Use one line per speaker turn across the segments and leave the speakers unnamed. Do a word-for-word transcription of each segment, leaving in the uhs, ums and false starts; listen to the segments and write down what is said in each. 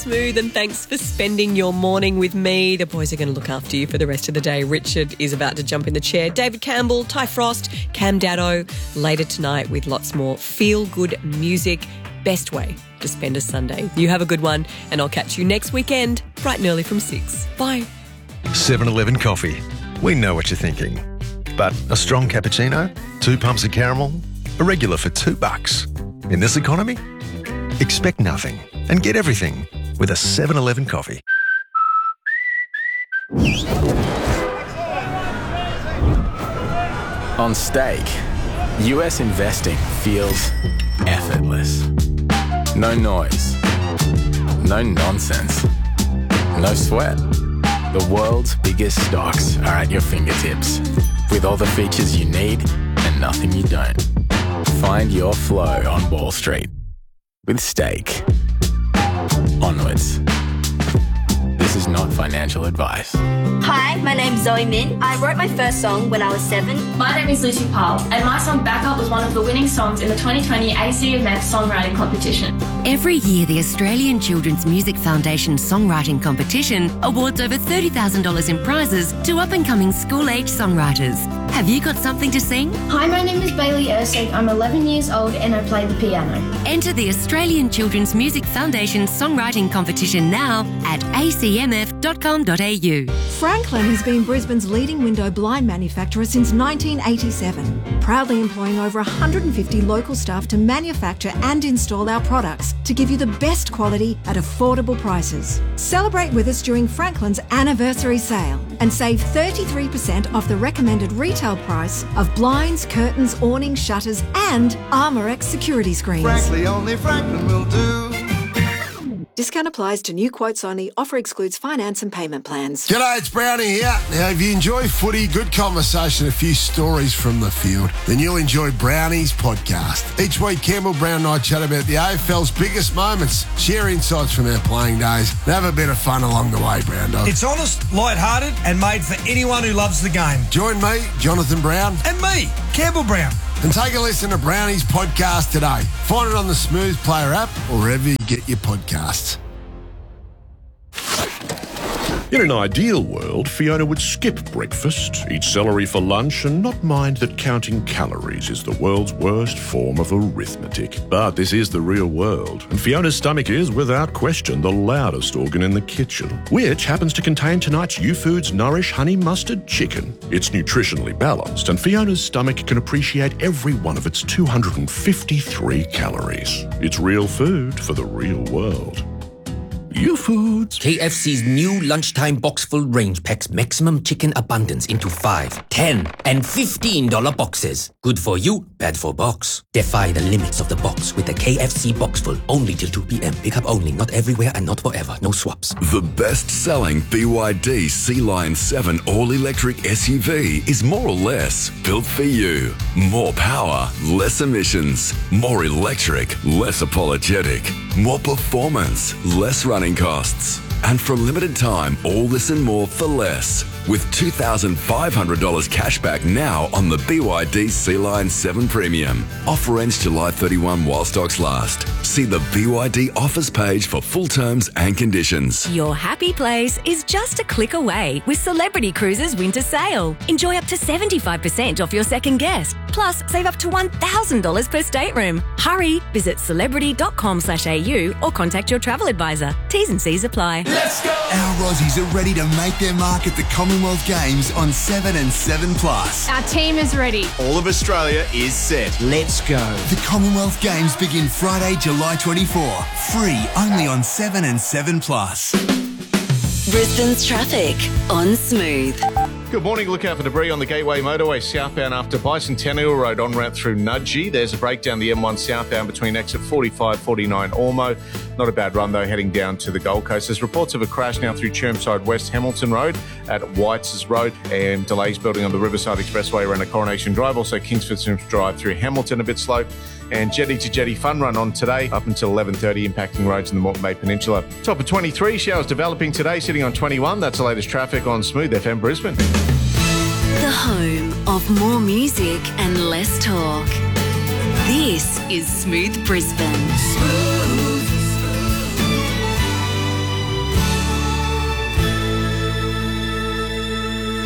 Smooth, and thanks for spending your morning with me. The boys are going to look after you for the rest of the day. Richard is about to jump in the chair. David Campbell, Ty Frost, Cam Daddo, later tonight with lots more feel-good music. Best way to spend a Sunday. You have a good one, and I'll catch you next weekend, bright and early from six. Bye.
seven eleven Coffee. We know what you're thinking. But a strong cappuccino, two pumps of caramel, a regular for two bucks. In this economy, expect nothing and get everything with a seven eleven Coffee.
On Stake, U S investing feels effortless. No noise, no nonsense, no sweat. The world's biggest stocks are at your fingertips, with all the features you need and nothing you don't. Find your flow on Wall Street with Stake. Onwards. This is not financial advice.
Hi, my name's Zoe Min. I wrote my first song when I was seven.
My name is Lucy Powell, and my song Back Up was one of the winning songs in the twenty twenty A C M F songwriting competition.
Every year, the Australian Children's Music Foundation Songwriting Competition awards over thirty thousand dollars in prizes to up-and-coming school-age songwriters. Have you got something to sing?
Hi, my name is Bailey Ersig. I'm eleven years old and I play the piano.
Enter the Australian Children's Music Foundation Songwriting Competition now at a c m f dot com dot a u.
Franklin has been Brisbane's leading window blind manufacturer since nineteen eighty-seven, proudly employing over one hundred fifty local staff to manufacture and install our products to give you the best quality at affordable prices. Celebrate with us during Franklin's anniversary sale and save thirty-three percent off the recommended retail price of blinds, curtains, awnings, shutters and Armorex security screens.
Frankly, only Franklin will do.
Discount applies to new quotes only. Offer excludes finance and payment plans.
G'day, it's Brownie here. Now, if you enjoy footy, good conversation, a few stories from the field, then you'll enjoy Brownie's podcast. Each week, Campbell Brown and I chat about the A F L's biggest moments, share insights from our playing days, and have a bit of fun along the way, Brown Dog.
It's honest, light-hearted, and made for anyone who loves the game.
Join me, Jonathan Brown.
And me, Campbell Brown.
And take a listen to Brownie's podcast today. Find it on the Smooth Player app or wherever you get your podcasts.
In an ideal world, Fiona would skip breakfast, eat celery for lunch, and not mind that counting calories is the world's worst form of arithmetic. But this is the real world, and Fiona's stomach is, without question, the loudest organ in the kitchen, which happens to contain tonight's U-Foods Nourish Honey Mustard Chicken. It's nutritionally balanced, and Fiona's stomach can appreciate every one of its two hundred fifty-three calories. It's real food for the real world. U-Foods.
K F C's new lunchtime box full range packs maximum chicken abundance into five, ten, and fifteen dollar boxes. Good for you, bad for box. Defy the limits of the box with the K F C box full only till two p.m. Pickup only, not everywhere and not forever. No swaps.
The best-selling B Y D Sea Lion seven all-electric S U V is more or less built for you. More power, less emissions. More electric, less apologetic. More performance, less running costs. And for a limited time, all this and more for less. With two thousand five hundred dollars cash back now on the B Y D Sea Lion seven Premium. Offer ends July thirty-first while stocks last. See the B Y D offers page for full terms and conditions.
Your happy place is just a click away with Celebrity Cruises Winter Sale. Enjoy up to seventy-five percent off your second guest. Plus, save up to one thousand dollars per stateroom. Hurry, visit celebrity dot com slash a u or contact your travel advisor. T's and C's apply.
Let's go! Our Aussies are ready to make their mark at the Commonwealth Games on seven and seven plus.
Our team is ready.
All of Australia is set. Let's go. The Commonwealth Games begin Friday, July twenty-fourth. Free only on seven and seven plus.
Brisbane's traffic on Smooth.
Good morning. Look out for debris on the Gateway Motorway southbound after Bicentennial Road en route through Nudgee. There's a breakdown the M one southbound between exit forty-five, forty-nine Ormo. Not a bad run though heading down to the Gold Coast. There's reports of a crash now through Chermside West Hamilton Road at Whites Road and delays building on the Riverside Expressway around the Coronation Drive. Also Kingsford Sims Drive through Hamilton a bit slow. And Jetty to Jetty fun run on today up until eleven thirty, impacting roads in the Moreton Bay Peninsula. Top of twenty-three, showers developing today, sitting on twenty-one. That's the latest traffic on Smooth F M Brisbane.
The home of more music and less talk. This is Smooth Brisbane. Smooth.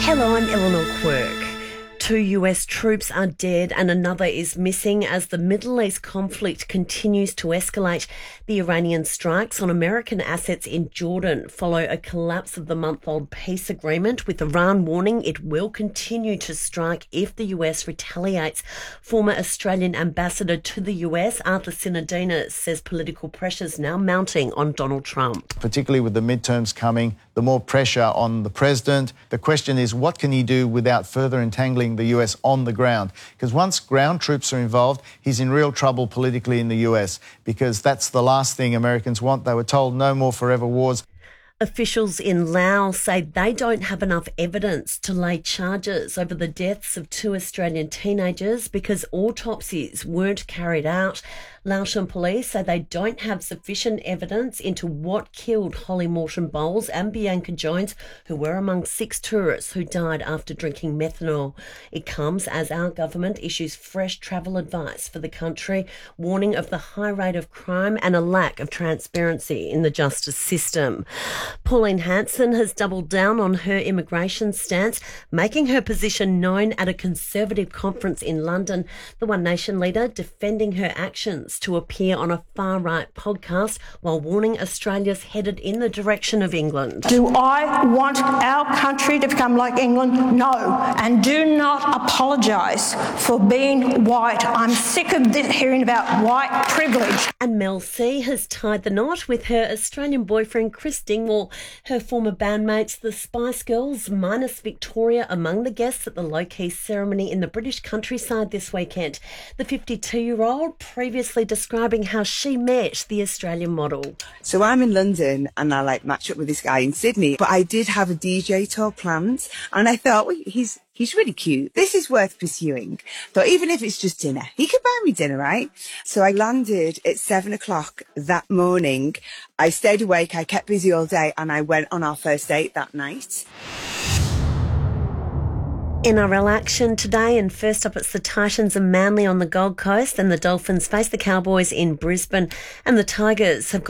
Hello, I'm Eleanor Quirk. Two U S troops are dead and another is missing as the Middle East conflict continues to escalate. The Iranian strikes on American assets in Jordan follow a collapse of the month-old peace agreement, with Iran warning it will continue to strike if the U S retaliates. Former Australian ambassador to the U S, Arthur Sinodinos, says political pressures now mounting on Donald Trump.
Particularly with the midterms coming, the more pressure on the president. The question is, what can he do without further entangling the U S on the ground? Because once ground troops are involved, he's in real trouble politically in the U S, because that's the last thing Americans want. They were told no more forever wars.
Officials in Laos say they don't have enough evidence to lay charges over the deaths of two Australian teenagers because autopsies weren't carried out. Laotian police say they don't have sufficient evidence into what killed Holly Morton Bowles and Bianca Jones, who were among six tourists who died after drinking methanol. It comes as our government issues fresh travel advice for the country, warning of the high rate of crime and a lack of transparency in the justice system. Pauline Hanson has doubled down on her immigration stance, making her position known at a Conservative conference in London. The One Nation leader defending her actions to appear on a far-right podcast while warning Australia's headed in the direction of England.
Do I want our country to become like England? No. And do not apologise for being white. I'm sick of this, hearing about white privilege.
And Mel C has tied the knot with her Australian boyfriend Chris Dingwall. Her former bandmates, the Spice Girls, minus Victoria, among the guests at the low-key ceremony in the British countryside this weekend. The fifty-two-year-old previously describing how she met the Australian model.
So I'm in London and I like match up with this guy in Sydney, but I did have a D J tour planned and I thought, well, he's he's really cute. This is worth pursuing. Thought even if it's just dinner, he could buy me dinner, right? So I landed at seven o'clock that morning. I stayed awake, I kept busy all day and I went on our first date that night.
N R L action today, and first up it's the Titans and Manly on the Gold Coast, and the Dolphins face the Cowboys in Brisbane, and the Tigers have got